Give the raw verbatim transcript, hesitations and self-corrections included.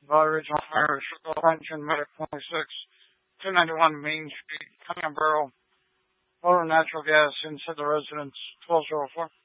Valley Regional Fire, Chicago Engine Medic twenty-six, two ninety-one Main Street, Cunningham Borough, Motor Natural Gas inside the residence, twelve oh four.